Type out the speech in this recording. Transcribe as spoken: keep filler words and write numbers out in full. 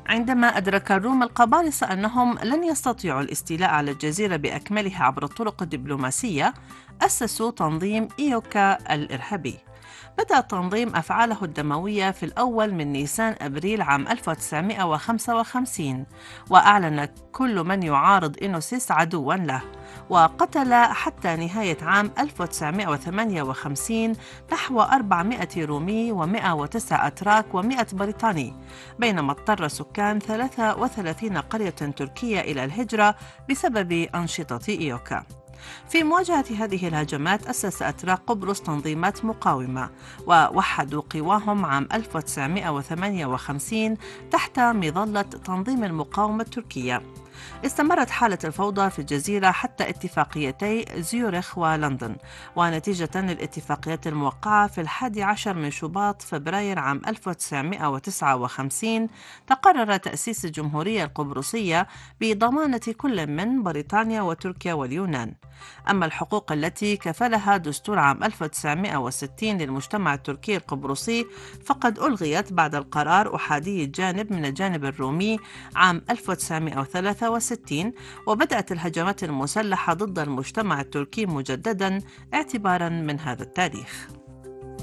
عندما أدرك الروم القبارصة أنهم لن يستطيعوا الاستيلاء على الجزيرة بأكملها عبر الطرق الدبلوماسية، أسسوا تنظيم إيوكا الإرهابي. بدأ التنظيم أفعاله الدموية في الأول من نيسان أبريل عام ألف وتسعمائة وخمسة وخمسين، وأعلن كل من يعارض إينوسيس عدواً له، وقتل حتى نهاية عام ألف وتسعمائة وثمانية وخمسين نحو أربعمائة رومي ومائة وتسعة أتراك ومائة بريطاني، بينما اضطر سكان ثلاث وثلاثين قرية تركية إلى الهجرة بسبب أنشطة إيوكا. في مواجهة هذه الهجمات أسس أتراك قبرص تنظيمات مقاومة، ووحدوا قواهم عام ألف وتسعمائة وثمانية وخمسين تحت مظلة تنظيم المقاومة التركية. استمرت حالة الفوضى في الجزيرة حتى اتفاقيتي زيورخ ولندن، ونتيجة للاتفاقيات الموقعة في الحادي عشر من شباط فبراير عام ألف وتسعمائة وتسعة وخمسين تقرر تأسيس الجمهورية القبرصية بضمانة كل من بريطانيا وتركيا واليونان. أما الحقوق التي كفلها دستور عام ألف وتسعمائة وستين للمجتمع التركي القبرصي فقد ألغيت بعد القرار أحادي الجانب من الجانب الرومي عام ألف وتسعمائة وثلاثة وستين، وبدأت الهجمات المسلحة ضد المجتمع التركي مجددا اعتبارا من هذا التاريخ.